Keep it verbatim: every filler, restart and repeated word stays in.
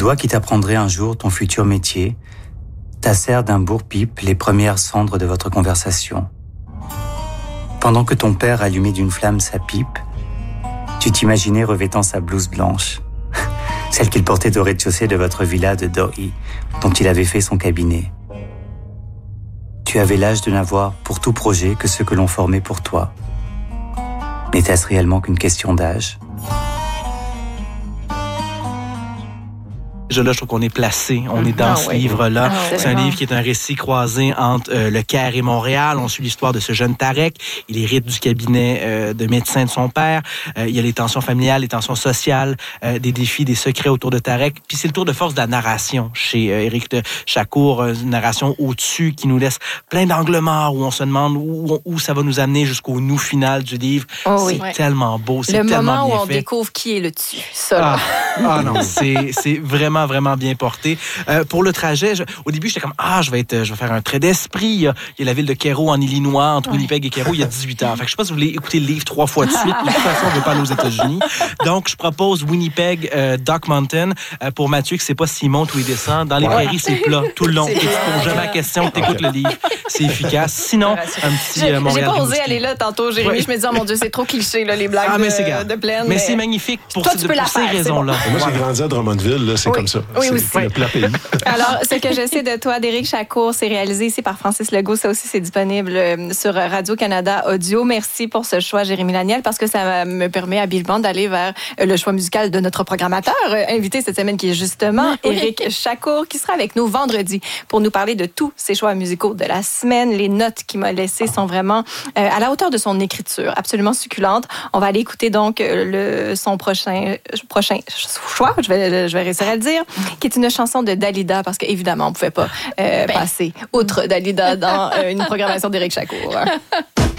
doigt qui t'apprendrait un jour ton futur métier t'assère d'un bourre-pipe les premières cendres de votre conversation. Pendant que ton père allumait d'une flamme sa pipe, tu t'imaginais revêtant sa blouse blanche, celle qu'il portait au rez-de-chaussée de votre villa de Dohi, dont il avait fait son cabinet. Tu avais l'âge de n'avoir pour tout projet que ce que l'on formait pour toi. N'était-ce réellement qu'une question d'âge ? Là, je trouve qu'on est placé. On est dans ah, ce oui. livre-là. Ah, c'est vraiment. un livre qui est un récit croisé entre euh, le Caire et Montréal. On suit l'histoire de ce jeune Tarek. Il hérite du cabinet euh, de médecin de son père. Euh, il y a les tensions familiales, les tensions sociales, euh, des défis, des secrets autour de Tarek. Puis c'est le tour de force de la narration chez euh, Éric de Chacour. Euh, une narration au-dessus qui nous laisse plein d'angles morts où on se demande où, où ça va nous amener jusqu'au nous final du livre. Oh, c'est oui. tellement beau. C'est Le tellement moment bien où on fait. découvre qui est le dessus. Ça, là. Ah, ah non, c'est, c'est vraiment, vraiment bien porté. Euh, pour le trajet, je, au début, j'étais comme, ah, je vais être, je vais faire un trait d'esprit. Il y a, il y a la ville de Cairo en Illinois, entre ouais. Winnipeg et Cairo, il y a dix-huit heures. Fait que je sais pas si vous voulez écouter le livre trois fois de suite. De toute façon, on ne veut pas aller aux États-Unis. Donc, je propose Winnipeg, euh, Dock Mountain. Euh, pour Mathieu, qui sait pas s'il monte ou il descend. Dans les ouais. prairies, c'est plat tout le long. Tu ne poses jamais la question, tu écoutes le livre. C'est efficace. Sinon, un petit euh, Montréal. J'ai pas osé aller là tantôt, Jérémy. Ouais. Je me disais, oh mon Dieu, c'est trop cliché, là, les blagues ah, mais de, de plaine. Mais, mais c'est magnifique pour, toi, ce, tu peux pour la ces faire, raisons-là. Bon. Moi, j'ai grandi à Drummondville, là, c'est oui. comme ça. Oui, c'est aussi. le plat pays. Alors, ce que je sais de toi, d'Éric Chacour, c'est réalisé ici par Francis Legault. Ça aussi, c'est disponible sur Radio-Canada Audio. Merci pour ce choix, Jérémy Laniel, parce que ça me permet habilement d'aller vers le choix musical de notre programmateur invité cette semaine, qui est justement Éric Chacour, qui sera avec nous vendredi pour nous parler de tous ses choix musicaux de la semaine. Les notes qu'il m'a laissées sont vraiment euh, à la hauteur de son écriture, absolument succulente. On va aller écouter donc le, son prochain, prochain choix, je vais, je vais réussir à le dire, qui est une chanson de Dalida, parce qu'évidemment, on ne pouvait pas euh, ben. passer outre Dalida dans euh, une programmation d'Éric Chacour.